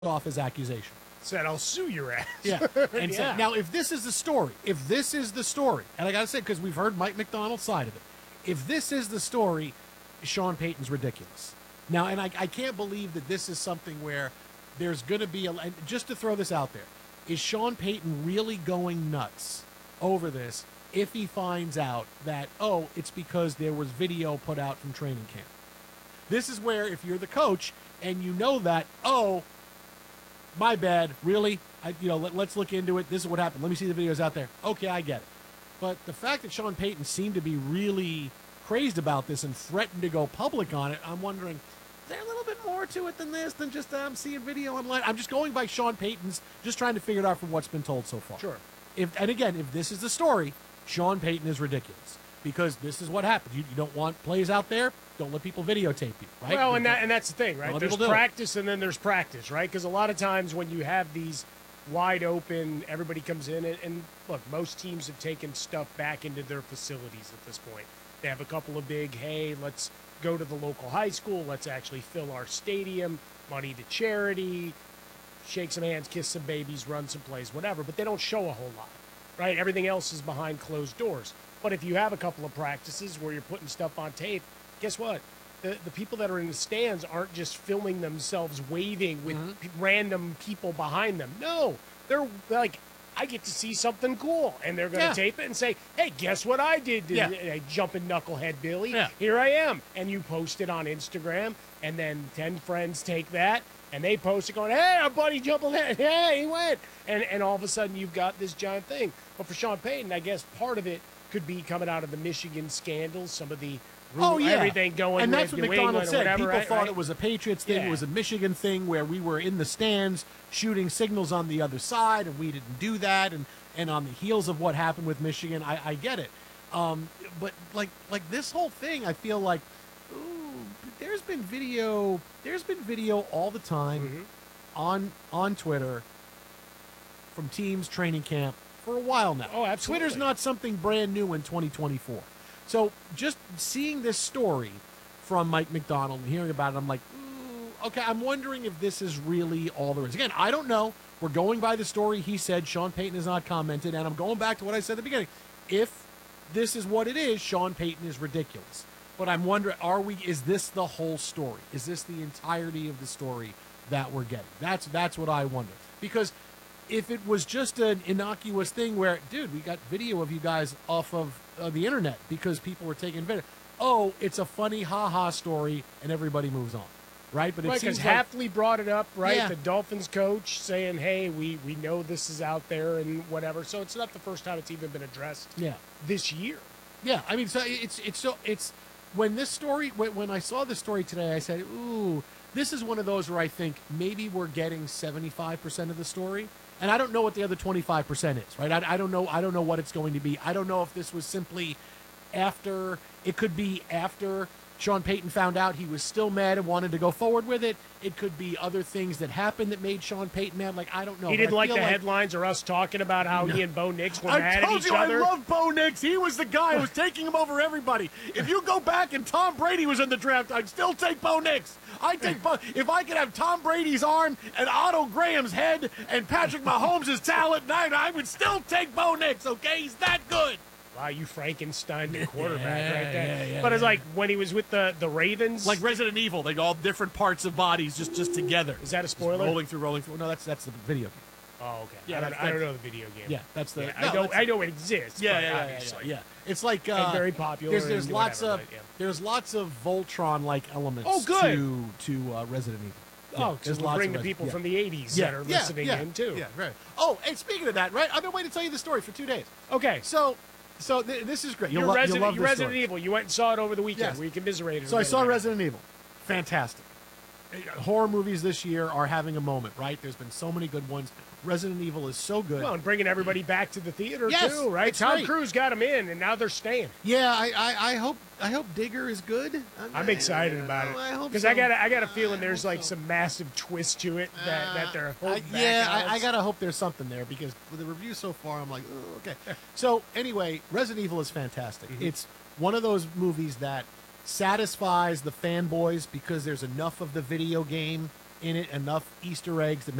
off his accusation. Said, I'll sue your ass. Yeah. And so, now, if this is the story, and I got to say, because we've heard Mike Macdonald's side of it, if this is the story, Sean Payton's ridiculous. Now, and I can't believe that this is something where there's going to be, and just to throw this out there, is Sean Payton really going nuts over this if he finds out that, oh, it's because there was video put out from training camp? This is where, if you're the coach and you know that, oh, my bad, really? Let's look into it. This is what happened. Let me see the videos out there. Okay, I get it. But the fact that Sean Payton seemed to be really crazed about this and threatened to go public on it, I'm wondering, is there a little bit more to it than this, than just seeing video online? I'm just going by Sean Payton's, just trying to figure it out from what's been told so far. Sure. If this is the story, Sean Payton is ridiculous. Because this is what happens. You don't want plays out there, don't let people videotape you, right? Well, and that's the thing, right? There's practice and then there's practice, right? Because a lot of times when you have these wide open, everybody comes in, and look, most teams have taken stuff back into their facilities at this point. They have a couple of big, hey, let's go to the local high school, let's actually fill our stadium, money to charity, shake some hands, kiss some babies, run some plays, whatever, but they don't show a whole lot, right? Everything else is behind closed doors. But if you have a couple of practices where you're putting stuff on tape, guess what? The people that are in the stands aren't just filming themselves waving with random people behind them. No, they're like, I get to see something cool. And they're going to tape it and say, hey, guess what I did? Jumping Knucklehead Billy. Yeah. Here I am. And you post it on Instagram, and then 10 friends take that, and they post it going, hey, our buddy jumping head. Hey, he went. And all of a sudden you've got this giant thing. But for Sean Payton, I guess part of it could be coming out of the Michigan scandals, some of the everything going and that's with what New McDonald England said. Whatever, People right, thought it was a Patriots thing. Yeah. It was a Michigan thing where we were in the stands shooting signals on the other side, and we didn't do that. And on the heels of what happened with Michigan, I get it. But like this whole thing, I feel like, there's been video all the time on Twitter from teams training camp for a while now. Oh, absolutely. Twitter's not something brand new in 2024. So just seeing this story from Mike Macdonald and hearing about it, I'm like, okay, I'm wondering if this is really all there is. Again, I don't know. We're going by the story he said. Sean Payton has not commented, and I'm going back to what I said at the beginning. If this is what it is, Sean Payton is ridiculous. But I'm wondering, is this the whole story? Is this the entirety of the story that we're getting? That's what I wonder. Because if it was just an innocuous thing where, dude, we got video of you guys off of the internet because people were taking video. Oh, it's a funny ha-ha story, and everybody moves on, right? But because Hafley brought it up, right? Yeah. The Dolphins coach saying, hey, we know this is out there and whatever. So it's not the first time it's even been addressed this year. Yeah, I mean, so it's when this story, when I saw this story today, I said, ooh, this is one of those where I think maybe we're getting 75% of the story. And I don't know what the other 25% is, right? I don't know what it's going to be. I don't know if this was simply after, it could be after Sean Payton found out he was still mad and wanted to go forward with it. It could be other things that happened that made Sean Payton mad. Like, I don't know. He didn't like the headlines or us talking about how he and Bo Nix were mad at each other. I love Bo Nix. He was the guy who was taking him over everybody. If you go back and Tom Brady was in the draft, I'd still take Bo Nix. If I could have Tom Brady's arm and Otto Graham's head and Patrick Mahomes' talent, I would still take Bo Nix, okay? He's that good. Wow, you Frankenstein the quarterback right there. Yeah, but it's like when he was with the Ravens. Like Resident Evil, they go all different parts of bodies just together. Is that a spoiler? Just rolling through. No, that's the video game. Oh, okay. Yeah, I don't know the video game. Yeah, that's the. Yeah, I know it exists. Yeah. It's like very popular. There's lots of Voltron-like elements. Oh, good. To Resident Evil. Yeah, so we'll bring the people from the 80s that are listening in, too. Yeah, right. Oh, and speaking of that, right, I've been waiting to tell you the story for 2 days. Okay. So this is great. You're Resident Evil. You went and saw it over the weekend. Yes. We commiserated. So I saw Resident Evil. Fantastic. Horror movies this year are having a moment, right? There's been so many good ones. Resident Evil is so good. Well, and bringing everybody back to the theater, too, right? Tom Cruise got them in, and now they're staying. Yeah, I hope Digger is good. I'm excited about it. I hope because so. I got a feeling there's like some massive twist to it that they're holding back. Yeah, I got to hope there's something there because with the review so far, I'm like, oh, okay. So anyway, Resident Evil is fantastic. Mm-hmm. It's one of those movies that satisfies the fanboys because there's enough of the video game in it, enough Easter eggs that